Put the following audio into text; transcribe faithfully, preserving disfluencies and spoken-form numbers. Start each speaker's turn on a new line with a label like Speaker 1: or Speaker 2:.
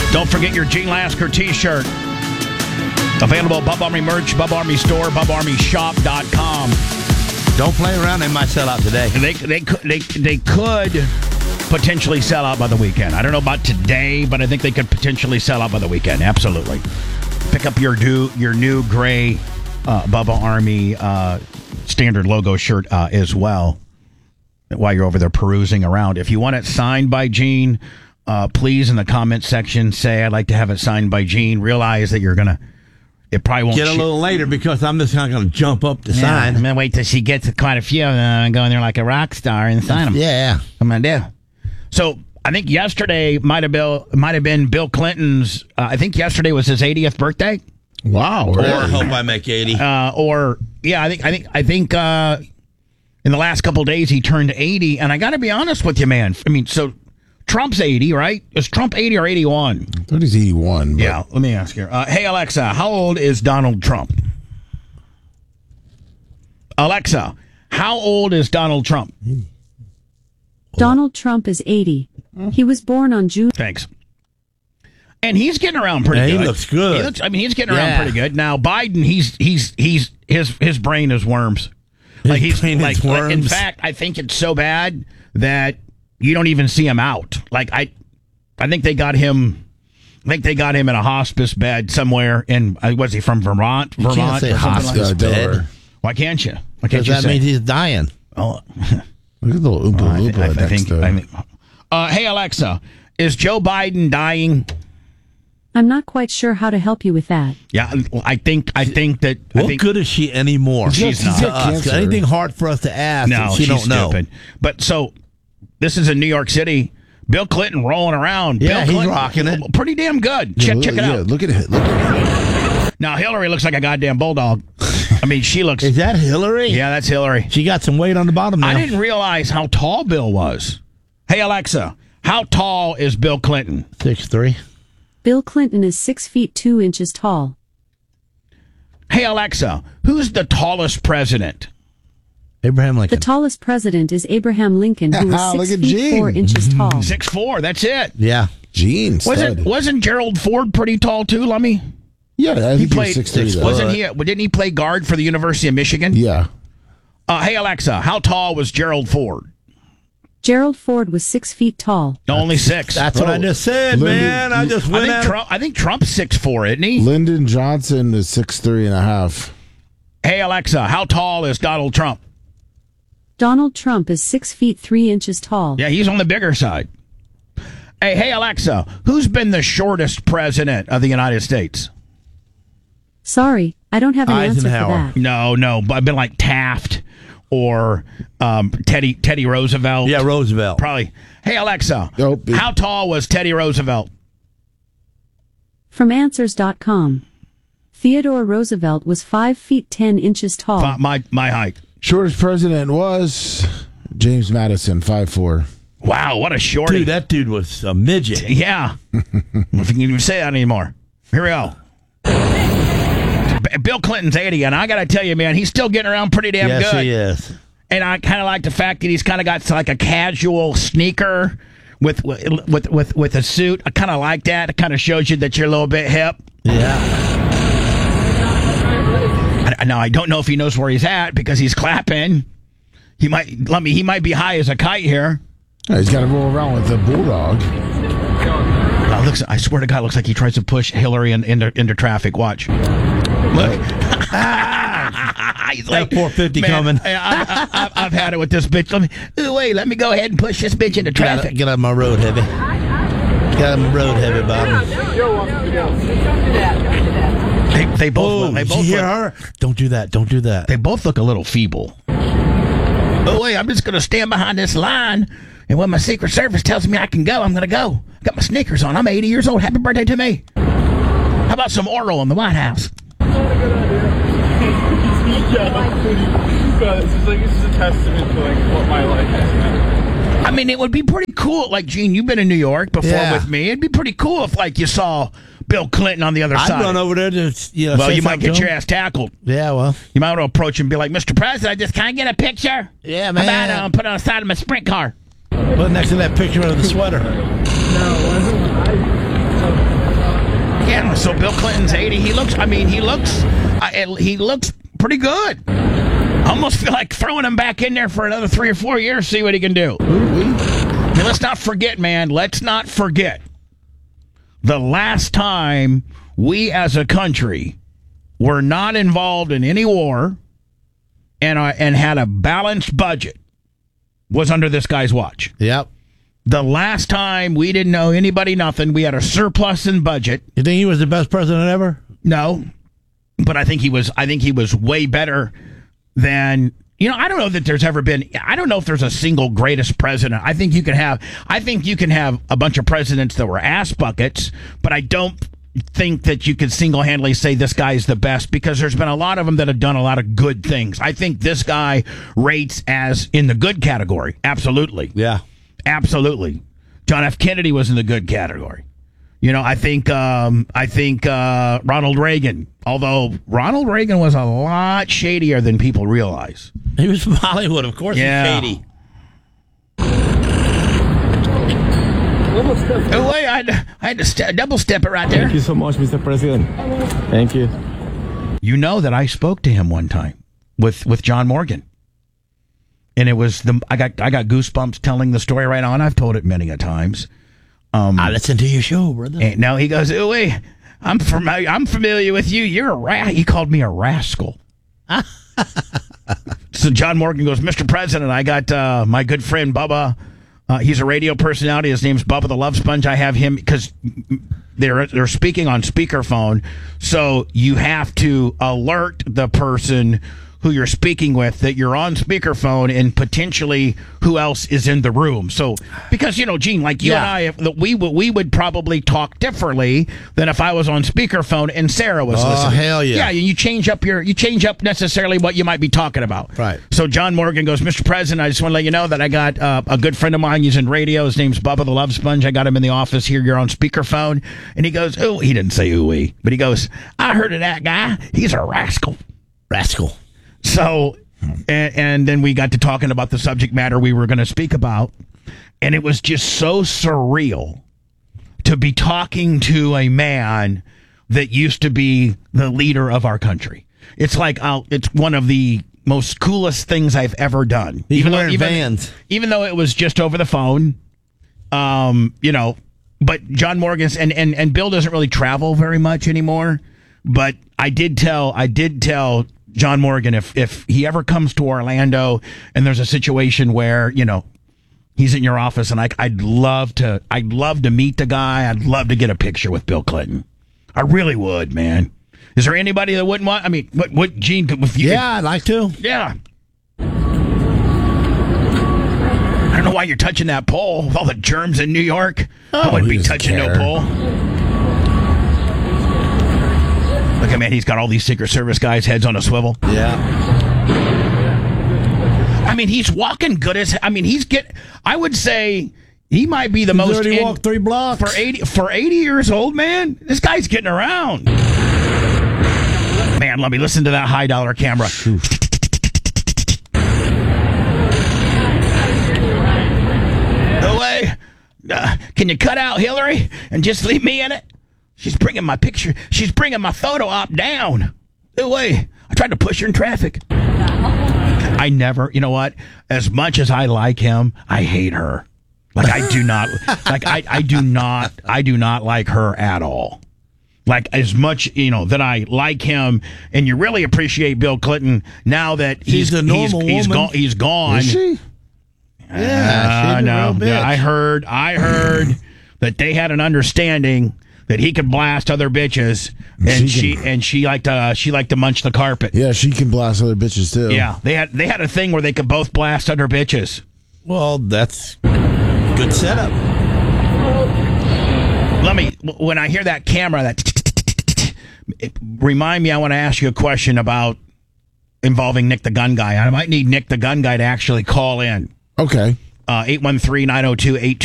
Speaker 1: Don't forget your Gene Lasker t-shirt. Available at Bub Army merch, Bub Army store, bub army shop dot com.
Speaker 2: Don't play around. They might sell out today.
Speaker 1: They, they, could, they, they could potentially sell out by the weekend. I don't know about today, but I think they could potentially sell out by the weekend. Absolutely. Pick up your new, your new gray uh, Bubba Army uh, standard logo shirt uh, as well while you're over there perusing around. If you want it signed by Gene, uh, please in the comment section say, I'd like to have it signed by Gene. Realize that you're going to, it probably won't
Speaker 2: get a little sh- later because I'm just not going to jump up to
Speaker 1: yeah,
Speaker 2: sign.
Speaker 1: I'm going to wait till she gets quite a few of them and go in there like a rock star and sign them.
Speaker 2: Yeah.
Speaker 1: I'm going to do. So I think yesterday might have been, might have been Bill Clinton's, uh, I think yesterday was his eightieth birthday.
Speaker 3: Wow.
Speaker 2: Or
Speaker 3: Really?
Speaker 2: hope I make eighty.
Speaker 1: Uh, or, yeah, I think, I think, I think, uh, in the last couple of days, he turned eighty, and I got to be honest with you, man. I mean, so Trump's eighty, right? Is Trump eighty or eighty-one?
Speaker 3: I thought he's eighty-one. But...
Speaker 1: Yeah, let me ask here. Uh, hey, Alexa, how old is Donald Trump? Alexa, how old is Donald Trump?
Speaker 4: Donald Trump is eighty. He was born on June.
Speaker 1: Thanks. And he's getting around pretty
Speaker 2: Yeah,
Speaker 1: good.
Speaker 2: he looks good.
Speaker 1: He looks, I mean, he's getting around
Speaker 2: Yeah.
Speaker 1: pretty good. Now, Biden, he's he's he's his his brain is worms.
Speaker 2: His
Speaker 1: Like he's
Speaker 2: brain
Speaker 1: like,
Speaker 2: is
Speaker 1: like in
Speaker 2: worms.
Speaker 1: fact, I think it's so bad that you don't even see him out. Like I, I think they got him. I think they got him in a hospice bed somewhere in. Uh, was he from Vermont?
Speaker 2: You
Speaker 1: Vermont.
Speaker 2: can't say
Speaker 1: or something
Speaker 2: hospice
Speaker 1: like
Speaker 3: Uh,
Speaker 1: that?
Speaker 3: Delaware.
Speaker 2: bed.
Speaker 1: Why can't you? Why can't
Speaker 2: Because
Speaker 1: you
Speaker 2: that
Speaker 1: say?
Speaker 2: means he's dying.
Speaker 1: Oh,
Speaker 3: Look at the little Oompa
Speaker 1: I,
Speaker 3: Loompa
Speaker 1: think- I, I
Speaker 3: next
Speaker 1: think.
Speaker 3: to
Speaker 1: I
Speaker 3: him.
Speaker 1: think uh, hey Alexa, is Joe Biden dying?
Speaker 4: I'm not quite sure how to help you with that.
Speaker 1: Yeah, I think. I think that. I
Speaker 2: What
Speaker 1: think,
Speaker 2: good is she anymore?
Speaker 1: She's not.
Speaker 2: to us.
Speaker 3: Cancer.
Speaker 2: Anything hard for us to ask?
Speaker 1: No,
Speaker 2: and she
Speaker 1: she's
Speaker 2: don't know.
Speaker 1: stupid. But so, this is in New York City. Bill Clinton rolling around.
Speaker 2: Yeah,
Speaker 1: Bill
Speaker 2: he's
Speaker 1: Clinton,
Speaker 2: rocking it.
Speaker 1: Pretty damn good.
Speaker 3: Yeah,
Speaker 1: check
Speaker 3: look,
Speaker 1: check it
Speaker 3: yeah,
Speaker 1: out.
Speaker 3: Look at it. Look at it.
Speaker 1: Now Hillary looks like a goddamn bulldog. I mean, she looks.
Speaker 2: Is that Hillary?
Speaker 1: Yeah, that's Hillary.
Speaker 2: She got some weight on the bottom now.
Speaker 1: I didn't realize how tall Bill was. Hey Alexa, how tall is Bill Clinton?
Speaker 2: Six three.
Speaker 4: Bill Clinton is six feet two inches tall.
Speaker 1: Hey Alexa, who's the tallest president?
Speaker 2: Abraham
Speaker 4: The
Speaker 2: Lincoln.
Speaker 4: tallest president is Abraham Lincoln, who was
Speaker 3: Look
Speaker 4: six
Speaker 3: at
Speaker 4: feet
Speaker 3: Gene.
Speaker 4: four inches tall.
Speaker 1: Six four. That's it.
Speaker 2: yeah.
Speaker 3: Gene, stud.
Speaker 1: Wasn't wasn't Gerald Ford pretty tall too? Lummy.
Speaker 3: Yeah, I
Speaker 1: He
Speaker 3: think
Speaker 1: played.
Speaker 3: he's six three.
Speaker 1: Wasn't he? Didn't he play guard for the University of Michigan?
Speaker 3: Yeah.
Speaker 1: Uh, hey Alexa, how tall was Gerald Ford?
Speaker 4: Gerald Ford was six feet tall.
Speaker 1: No, only six.
Speaker 2: That's what I just said,
Speaker 3: Lyndon-
Speaker 2: man. I just
Speaker 1: I
Speaker 2: went
Speaker 1: think
Speaker 2: at
Speaker 1: Trump. I think Trump's six four, isn't he?
Speaker 3: Lyndon Johnson is six three and a half.
Speaker 1: Hey Alexa, how tall is Donald Trump?
Speaker 4: Donald Trump is six feet three inches tall.
Speaker 1: Yeah, he's on the bigger side. Hey, hey Alexa, who's been the shortest president of the United States?
Speaker 4: Sorry, I don't have an answer for
Speaker 2: Eisenhower.
Speaker 4: that.
Speaker 1: No, no, but I've been like Taft or um, Teddy Teddy Roosevelt.
Speaker 2: Yeah, Roosevelt.
Speaker 1: Probably. Hey Alexa,
Speaker 3: Nope.
Speaker 1: how tall was Teddy Roosevelt?
Speaker 4: From answers dot com. Theodore Roosevelt was five feet ten inches tall.
Speaker 1: My my, my height.
Speaker 3: Shortest president was James Madison, five four.
Speaker 1: Wow, what a shorty.
Speaker 2: Dude, that dude was a midget.
Speaker 1: Yeah. If you can even say that anymore. Here we go. B- Bill Clinton's eighty, and I got to tell you, man, he's still getting around pretty damn
Speaker 2: yes,
Speaker 1: good.
Speaker 2: he is.
Speaker 1: And I kind of like the fact that he's kind of got like a casual sneaker with with with with a suit. I kind of like that. It kind of shows you that you're a little bit hip.
Speaker 2: Yeah.
Speaker 1: I, now I don't know if he knows where he's at because he's clapping. He might let me. He might be high as a kite here.
Speaker 3: Yeah, he's got to roll around with a bulldog.
Speaker 1: Uh, looks, I swear to God, looks like he tries to push Hillary in, into into traffic. Watch. Look. He's like,
Speaker 2: four fifty
Speaker 1: man,
Speaker 2: coming.
Speaker 1: I, I, I, I've had it with this bitch. Let me, ooh, wait, let me go ahead and push this bitch into
Speaker 2: Get out,
Speaker 1: traffic.
Speaker 2: get out of my road, heavy. Get out of my road, heavy, Bob.
Speaker 1: They, they both.
Speaker 2: Oh,
Speaker 1: look, they
Speaker 2: did
Speaker 1: both
Speaker 2: you hear
Speaker 1: look,
Speaker 2: her? Don't do that. Don't do that.
Speaker 1: They both look a little feeble. Oh wait, I'm just gonna stand behind this line, and when my Secret Service tells me I can go, I'm gonna go. Got my sneakers on. I'm eighty years old. Happy birthday to me. How about some oral in the White House?
Speaker 5: This is like this is a testament to like what my life is now.
Speaker 1: I mean, it would be pretty cool. Like, Gene, you've been in New York before
Speaker 2: Yeah.
Speaker 1: with me. It'd be pretty cool if, like, you saw Bill Clinton on the other
Speaker 2: I'd
Speaker 1: side.
Speaker 2: run over there to, you know,
Speaker 1: well,
Speaker 2: say
Speaker 1: you might
Speaker 2: something
Speaker 1: get
Speaker 2: to
Speaker 1: your
Speaker 2: him.
Speaker 1: ass tackled.
Speaker 2: Yeah, well.
Speaker 1: You might want to approach him and be like, Mister President, I just can I get a picture?
Speaker 2: Yeah,
Speaker 1: How
Speaker 2: man.
Speaker 1: about uh, put it on the side of my sprint car?
Speaker 2: Put it next to that picture of the sweater.
Speaker 5: No, it wasn't. I,
Speaker 1: So Bill Clinton's eighty. He looks. I mean, he looks. Uh, he looks pretty good. I almost feel like throwing him back in there for another three or four years, see what he can do. I mean, let's not forget, man. Let's not forget the last time we, as a country, were not involved in any war and uh, and had a balanced budget was under this guy's watch.
Speaker 2: Yep.
Speaker 1: The last time we didn't know anybody nothing, we had a surplus in budget.
Speaker 2: You think he was the best president ever?
Speaker 1: No, but I think he was. I think he was way better than. You know, I don't know that there's ever been. I don't know if there's a single greatest president. I think you can have. I think you can have a bunch of presidents that were ass buckets, but I don't think that you could single-handedly say this guy is the best because there's been a lot of them that have done a lot of good things. I think this guy rates as in the good category. Absolutely.
Speaker 2: Yeah.
Speaker 1: Absolutely. John F. Kennedy was in the good category. You know, I think um, I think uh, Ronald Reagan, although Ronald Reagan was a lot shadier than people realize.
Speaker 2: He was from Hollywood, of course.
Speaker 1: Yeah.
Speaker 2: He's shady.
Speaker 1: Oh, wait, I had to, I had to st- double step it right there.
Speaker 5: Thank you so much, Mister President. Thank you.
Speaker 1: You know that I spoke to him one time with, with John Morgan. And it was the I got I got goosebumps telling the story right on. I've told it many a times. Um,
Speaker 2: I listen to your show, brother.
Speaker 1: And now he goes, oh, wait, I'm familiar, I'm familiar with you. You're a rat. He called me a rascal. So John Morgan goes, Mister President, I got uh, my good friend Bubba. Uh, he's a radio personality. His name's Bubba the Love Sponge. I have him because they're they're speaking on speakerphone. So you have to alert the person who you're speaking with that you're on speakerphone and potentially who else is in the room. So, because, you know, Gene, like you
Speaker 2: Yeah.
Speaker 1: and I, if, that we, would- we would probably talk differently than if I was on speakerphone and Sarah was
Speaker 2: Oh,
Speaker 1: listening.
Speaker 2: hell yeah.
Speaker 1: Yeah, you change up your, you change up necessarily what you might be talking about.
Speaker 2: Right.
Speaker 1: So John Morgan goes, Mister President, I just want to let you know that I got uh, a good friend of mine. He's in radio. His name's Bubba the Love Sponge. I got him in the office here. You're on speakerphone. And he goes, oh, he didn't say ooh-wee, but he goes, I heard of that guy. He's a rascal.
Speaker 2: Rascal.
Speaker 1: So, and, and then we got to talking about the subject matter we were going to speak about. And it was just so surreal to be talking to a man that used to be the leader of our country. It's like, I'll, it's one of the most coolest things I've ever done.
Speaker 2: He's
Speaker 1: even
Speaker 2: wearing
Speaker 1: though, even,
Speaker 2: Vans.
Speaker 1: even though it was just over the phone, um, you know, but John Morgan's and, and, and Bill doesn't really travel very much anymore. But I did tell, I did tell John Morgan if, if he ever comes to Orlando and there's a situation where, you know, he's in your office and I, I'd love to, I'd love to meet the guy. I'd love to get a picture with Bill Clinton. I really would, man. Is there anybody that wouldn't want? I mean, what, what Gene? If you,
Speaker 2: Yeah, I'd like to.
Speaker 1: yeah. I don't know why you're touching that pole with all the germs in New York. I
Speaker 3: Oh,
Speaker 1: wouldn't
Speaker 3: he
Speaker 1: be
Speaker 3: doesn't
Speaker 1: touching
Speaker 3: care.
Speaker 1: no pole. Look at man, he's got all these Secret Service guys' heads on a swivel.
Speaker 2: Yeah.
Speaker 1: I mean, he's walking good as. I mean, he's get. I would say he might be the
Speaker 2: He's
Speaker 1: most.
Speaker 2: already
Speaker 1: in-
Speaker 2: walked three blocks.
Speaker 1: for eighty for eighty years old, man. This guy's getting around. Man, let me listen to that high dollar camera. No way. Uh, can you cut out Hillary and just leave me in it? She's bringing my picture. She's bringing my photo op down. No way. I tried to push her in traffic. I never, you know what? As much as I like him, I hate her. Like I do not, like I, I do not, I do not like her at all. Like as much, you know, that I like him, and you really appreciate Bill Clinton now that he's
Speaker 2: She's a normal
Speaker 1: he's, he's
Speaker 2: woman.
Speaker 1: gone. He's gone.
Speaker 3: Is she?
Speaker 2: Yeah,
Speaker 1: I
Speaker 2: she's a
Speaker 1: know.
Speaker 2: real
Speaker 1: Yeah,
Speaker 2: bitch.
Speaker 1: I heard. I heard that they had an understanding that he could blast other bitches, and
Speaker 3: She
Speaker 1: she
Speaker 3: can-
Speaker 1: and she liked to she liked to munch the carpet.
Speaker 3: Yeah, she can blast other bitches too.
Speaker 1: Yeah, they had they had a thing where they could both blast other bitches.
Speaker 2: Well, that's good setup.
Speaker 1: Let me when I hear that camera that it, remind me. I want to ask you a question about involving Nick the Gun Guy. I might need Nick the Gun Guy to actually call in.
Speaker 3: Okay.
Speaker 1: Uh, eight one three, nine oh two, eight